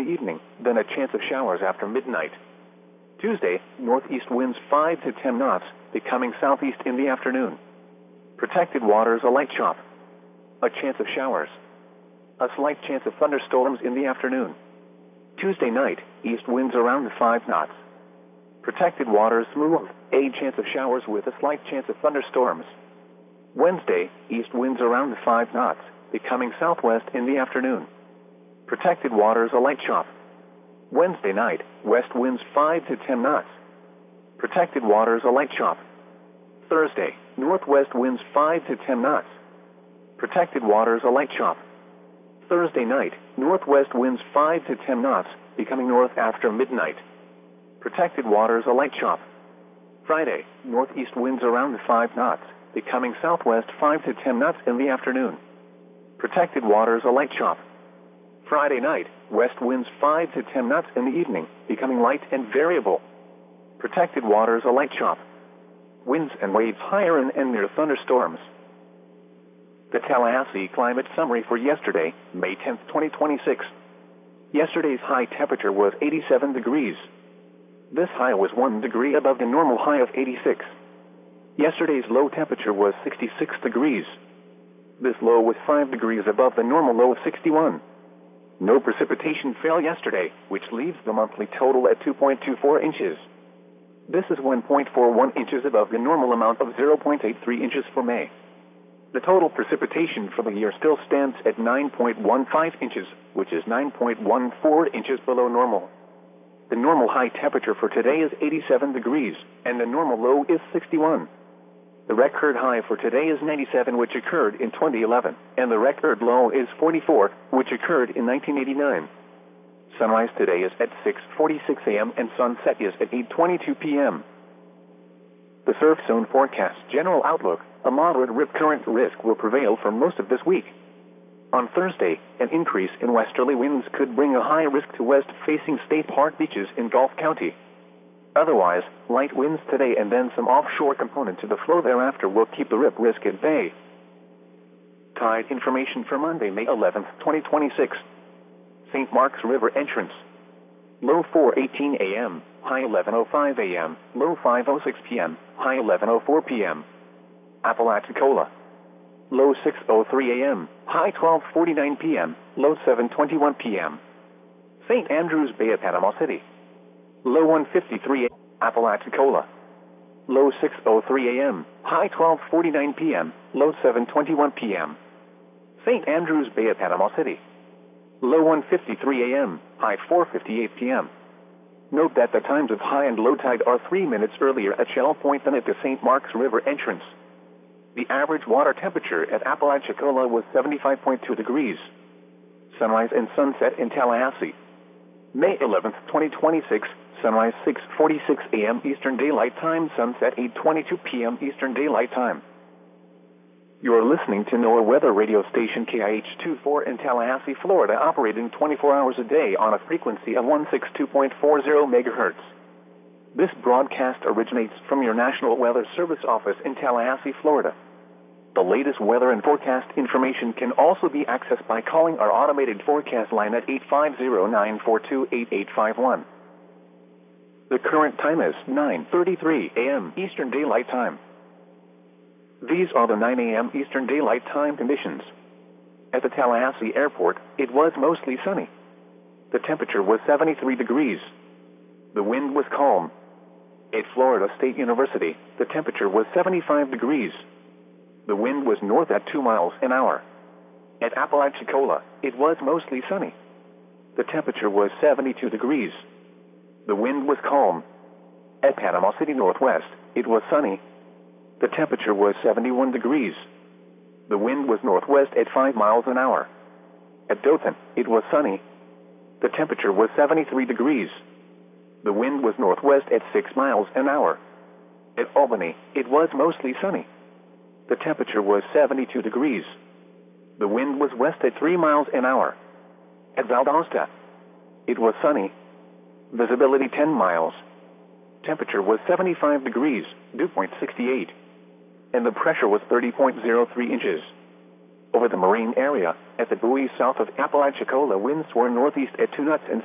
the evening, then a chance of showers after midnight. Tuesday, northeast winds 5 to 10 knots, becoming southeast in the afternoon. Protected waters a light chop. A chance of showers. A slight chance of thunderstorms in the afternoon. Tuesday night, east winds around 5 knots. Protected waters smooth, a chance of showers with a slight chance of thunderstorms. Wednesday, east winds around 5 knots, becoming southwest in the afternoon. Protected waters a light chop. Wednesday night, west winds 5 to 10 knots. Protected waters a light chop. Thursday, northwest winds 5 to 10 knots. Protected waters a light chop. Thursday night, northwest winds 5 to 10 knots, becoming north after midnight. Protected waters a light chop. Friday, northeast winds around 5 knots, becoming southwest 5 to 10 knots in the afternoon. Protected waters a light chop. Friday night, west winds 5 to 10 knots in the evening, becoming light and variable. Protected waters a light chop. Winds and waves higher and near thunderstorms. The Tallahassee climate summary for yesterday, May 10, 2026. Yesterday's high temperature was 87 degrees. This high was 1 degree above the normal high of 86. Yesterday's low temperature was 66 degrees. This low was 5 degrees above the normal low of 61. No precipitation fell yesterday, which leaves the monthly total at 2.24 inches. This is 1.41 inches above the normal amount of 0.83 inches for May. The total precipitation for the year still stands at 9.15 inches, which is 9.14 inches below normal. The normal high temperature for today is 87 degrees, and the normal low is 61. The record high for today is 97, which occurred in 2011, and the record low is 44, which occurred in 1989. Sunrise today is at 6:46 a.m. and sunset is at 8:22 p.m. The surf zone forecast general outlook: a moderate rip current risk will prevail for most of this week. On Thursday, an increase in westerly winds could bring a high risk to west-facing State Park beaches in Gulf County. Otherwise, light winds today and then some offshore component to the flow thereafter will keep the rip risk at bay. Tide information for Monday, May 11, 2026. St. Marks River entrance. Low 4:18 a.m., high 11:05 a.m., low 5:06 p.m., high 11:04 p.m. Apalachicola. Low 6:03 a.m., high 12:49 p.m., low 7:21 p.m. St. Andrews Bay at Panama City. Low 1:53 a.m., Apalachicola. Low 6:03 a.m., high 12:49 p.m., low 7:21 p.m. St. Andrews Bay at Panama City. Low 1:53 a.m., high 4:58 p.m. Note that the times of high and low tide are 3 minutes earlier at Shell Point than at the St. Marks River entrance. The average water temperature at Apalachicola was 75.2 degrees. Sunrise and sunset in Tallahassee. May 11, 2026, sunrise 6:46 a.m. Eastern Daylight Time, sunset 8:22 p.m. Eastern Daylight Time. You are listening to NOAA weather radio station KIH-24 in Tallahassee, Florida, operating 24 hours a day on a frequency of 162.40 megahertz. This broadcast originates from your National Weather Service office in Tallahassee, Florida. The latest weather and forecast information can also be accessed by calling our automated forecast line at 850-942-8851. The current time is 9:33 a.m. Eastern Daylight Time. These are the 9 a.m. Eastern Daylight Time conditions. At the Tallahassee Airport, it was mostly sunny. The temperature was 73 degrees. The wind was calm. At Florida State University, the temperature was 75 degrees. The wind was north at 2 miles an hour. At Apalachicola, it was mostly sunny. The temperature was 72 degrees. The wind was calm. At Panama City Northwest, it was sunny. The temperature was 71 degrees. The wind was northwest at 5 miles an hour. At Dothan, it was sunny. The temperature was 73 degrees. The wind was northwest at 6 miles an hour. At Albany, it was mostly sunny. The temperature was 72 degrees. The wind was west at 3 miles an hour. At Valdosta, it was sunny. Visibility 10 miles. Temperature was 75 degrees, dew point 68. And the pressure was 30.03 inches. Over the marine area, at the buoy south of Apalachicola, winds were northeast at 2 knots and